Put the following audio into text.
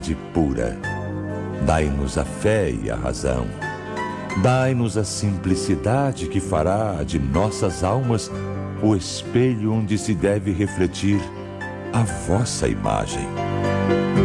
pura. Dai-nos a fé e a razão. Dai-nos a simplicidade que fará de nossas almas o espelho onde se deve refletir a vossa imagem.